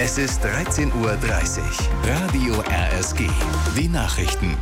Es ist 13:30 Uhr. Radio RSG. Die Nachrichten.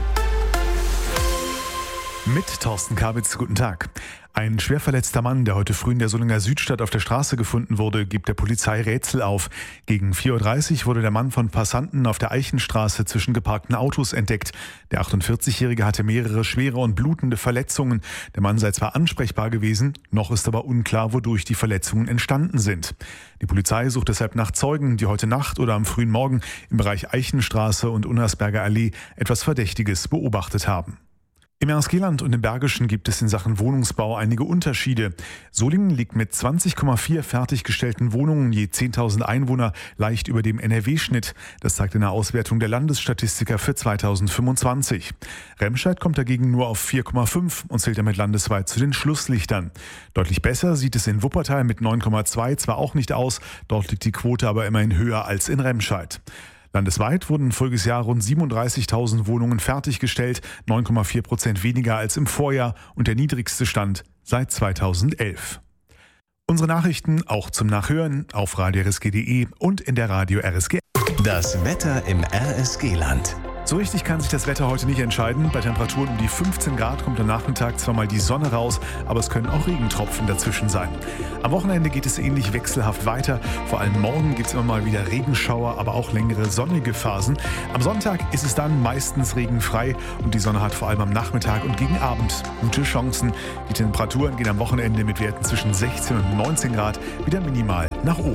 Mit Thorsten Kabitz, guten Tag. Ein schwer verletzter Mann, der heute früh in der Solinger Südstadt auf der Straße gefunden wurde, gibt der Polizei Rätsel auf. Gegen 4:30 Uhr wurde der Mann von Passanten auf der Eichenstraße zwischen geparkten Autos entdeckt. Der 48-Jährige hatte mehrere schwere und blutende Verletzungen. Der Mann sei zwar ansprechbar gewesen, noch ist aber unklar, wodurch die Verletzungen entstanden sind. Die Polizei sucht deshalb nach Zeugen, die heute Nacht oder am frühen Morgen im Bereich Eichenstraße und Unnersberger Allee etwas Verdächtiges beobachtet haben. Im RSG-Land und im Bergischen gibt es in Sachen Wohnungsbau einige Unterschiede. Solingen liegt mit 20,4 fertiggestellten Wohnungen je 10.000 Einwohner leicht über dem NRW-Schnitt. Das zeigt eine Auswertung der Landesstatistiker für 2025. Remscheid kommt dagegen nur auf 4,5 und zählt damit landesweit zu den Schlusslichtern. Deutlich besser sieht es in Wuppertal mit 9,2 zwar auch nicht aus, dort liegt die Quote aber immerhin höher als in Remscheid. Landesweit wurden voriges Jahr rund 37.000 Wohnungen fertiggestellt, 9,4% weniger als im Vorjahr und der niedrigste Stand seit 2011. Unsere Nachrichten auch zum Nachhören auf radiorsg.de und in der Radio RSG. Das Wetter im RSG-Land. So richtig kann sich das Wetter heute nicht entscheiden. Bei Temperaturen um die 15 Grad kommt am Nachmittag zwar mal die Sonne raus, aber es können auch Regentropfen dazwischen sein. Am Wochenende geht es ähnlich wechselhaft weiter. Vor allem morgen gibt es immer mal wieder Regenschauer, aber auch längere sonnige Phasen. Am Sonntag ist es dann meistens regenfrei und die Sonne hat vor allem am Nachmittag und gegen Abend gute Chancen. Die Temperaturen gehen am Wochenende mit Werten zwischen 16 und 19 Grad wieder minimal nach oben.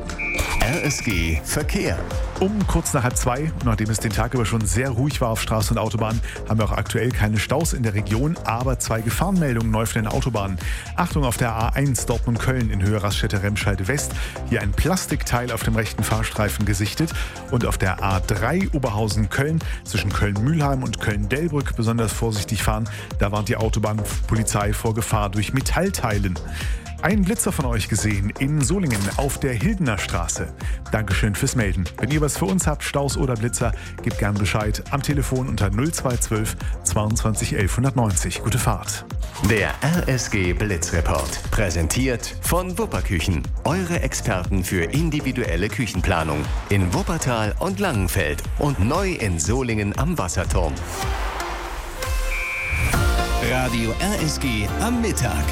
RSG Verkehr. Um kurz nach 1:30, nachdem es den Tag über schon sehr ruhig war auf Straßen und Autobahnen, haben wir auch aktuell keine Staus in der Region, aber 2 Gefahrenmeldungen neu für den Autobahnen. Achtung auf der A1 Dortmund-Köln in Höhe Raststätte-Remscheid West. Hier ein Plastikteil auf dem rechten Fahrstreifen gesichtet. Und auf der A3 Oberhausen-Köln zwischen Köln-Mühlheim und Köln-Delbrück besonders vorsichtig fahren. Da warnt die Autobahnpolizei vor Gefahr durch Metallteilen. Ein Blitzer von euch gesehen in Solingen auf der Hildener Straße. Dankeschön fürs Melden. Wenn ihr was für uns habt, Staus oder Blitzer, gebt gern Bescheid am Telefon unter 0212 22 1190. Gute Fahrt. Der RSG Blitzreport. Präsentiert von Wupperküchen. Eure Experten für individuelle Küchenplanung. In Wuppertal und Langenfeld und neu in Solingen am Wasserturm. Radio RSG am Mittag.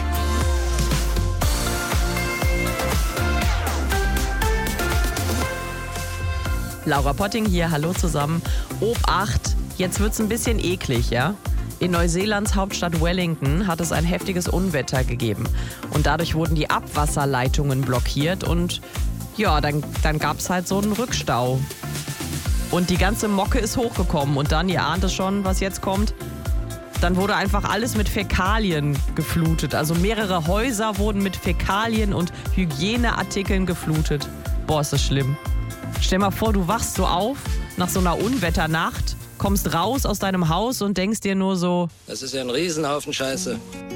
Laura Potting hier, hallo zusammen. Obacht, jetzt wird's ein bisschen eklig, ja? In Neuseelands Hauptstadt Wellington hat es ein heftiges Unwetter gegeben. Und dadurch wurden die Abwasserleitungen blockiert und ja, dann gab's halt so einen Rückstau. Und die ganze Mocke ist hochgekommen und dann, ihr ahnt es schon, was jetzt kommt, dann wurde einfach alles mit Fäkalien geflutet. Also mehrere Häuser wurden mit Fäkalien und Hygieneartikeln geflutet. Boah, ist das schlimm. Stell mal vor, du wachst so auf nach so einer Unwetternacht, kommst raus aus deinem Haus und denkst dir nur so: Das ist ja ein Riesenhaufen Scheiße.